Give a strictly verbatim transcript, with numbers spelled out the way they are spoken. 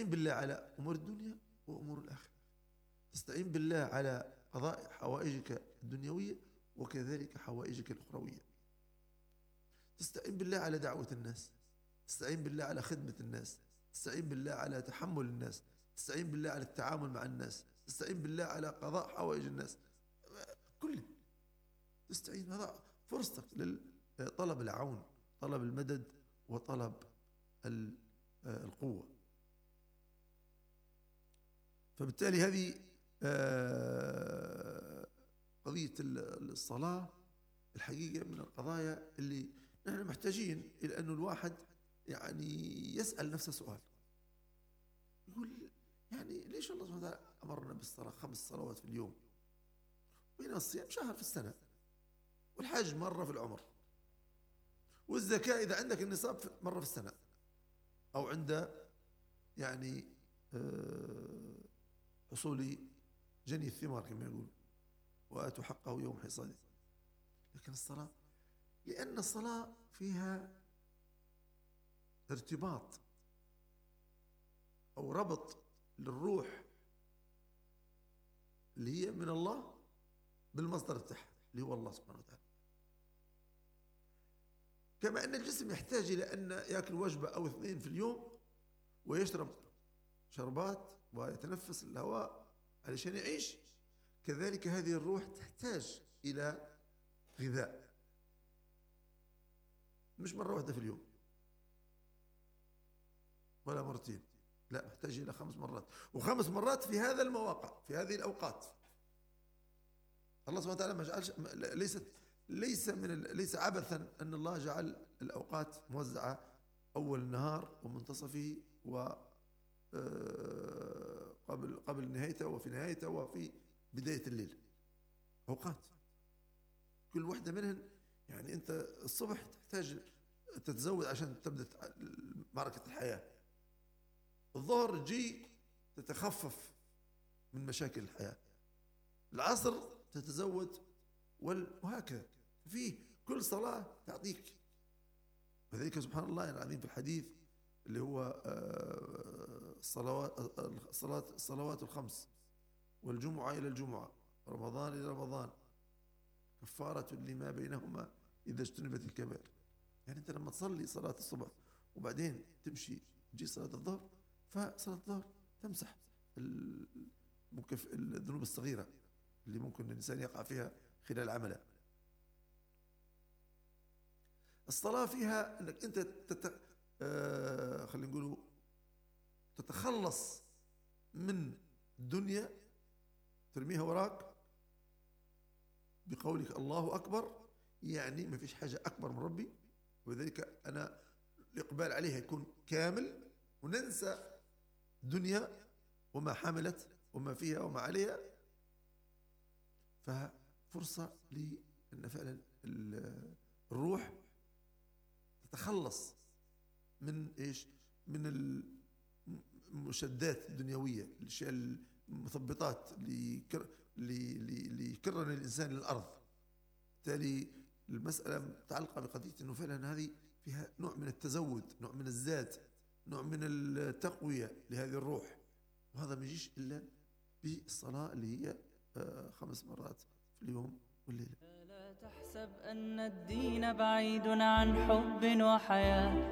تستعين بالله على أمور الدنيا وأمور الآخرة، تستعين بالله على قضاء حوائجك الدنيوية وكذلك حوائجك الأخروية، تستعين بالله على دعوة الناس، تستعين بالله على خدمة الناس، تستعين بالله على تحمل الناس، تستعين بالله على التعامل مع الناس، تستعين بالله على قضاء حوائج الناس، كله تستعين. هذا فرصتك لطلب العون، طلب المدد، وطلب القوة. فبالتالي هذه قضية الصلاة الحقيقة من القضايا اللي نحن محتاجين إلى أنه الواحد يعني يسأل نفسه سؤال، يقول يعني ليش الله سبحانه وتعالى أمرنا بالصلاة خمس صلوات في اليوم، بينما الصيام شهر في السنة، والحج مرة في العمر، والزكاة إذا عندك النصاب مرة في السنة، أو عند يعني حصول جني الثمار كما يقول، وآتوا حقه يوم حصاده. لكن الصلاة، لأن الصلاة فيها ارتباط أو ربط للروح اللي هي من الله بالمصدر بتاعها اللي هو الله سبحانه وتعالى. كما أن الجسم يحتاج إلى أن يأكل وجبة أو اثنين في اليوم ويشرب شربات ويتنفس الهواء علشان يعيش، كذلك هذه الروح تحتاج إلى غذاء، مش مرة واحدة في اليوم ولا مرتين، لا، محتاج إلى خمس مرات، وخمس مرات في هذا المواقع، في هذه الأوقات. الله سبحانه وتعالى ما جعلش، ليست ليس من ليس عبثا أن الله جعل الأوقات موزعة، أول النهار ومنتصفه و قبل قبل نهايته وفي نهايته وفي بداية الليل، أوقات كل واحدة منهن. يعني أنت الصبح تحتاج تتزود عشان تبدأ معركة الحياة، الظهر تجي تتخفف من مشاكل الحياة، العصر تتزود، وهكذا فيه كل صلاة تعطيك. وذلك سبحان الله العظيم في الحديث اللي هو الصلوات الصلاة الصلوات الخمس، والجمعة إلى الجمعة، رمضان إلى رمضان، كفارة لما بينهما إذا اجتنبت الكبائر. يعني أنت لما تصلي صلاة الصبح وبعدين تمشي تجي صلاة الظهر، فصلاة الظهر تمسح الذنوب الصغيرة اللي ممكن الإنسان يقع فيها خلال عمله. الصلاة فيها أنك أنت تت... آه... خلينا نقوله تتخلص من الدنيا، ترميها وراك بقولك الله أكبر، يعني ما فيش حاجة أكبر من ربي، وذلك أنا الإقبال عليها يكون كامل، وننسى الدنيا وما حملت وما فيها وما عليها. ففرصة لأن فعلا الروح تتخلص من إيش؟ من المشدات الدنيوية، الأشياء المثبطات اللي يكرن الإنسان للأرض. بالتالي المسألة متعلقة بقضية أنه فعلا هذه فيها نوع من التزود، نوع من الزاد، نوع من التقوية لهذه الروح، وهذا ما يجيش إلا بالصلاة اللي هي خمس مرات في اليوم والليلة. لا تحسب أن الدين بعيد عن حب وحياة،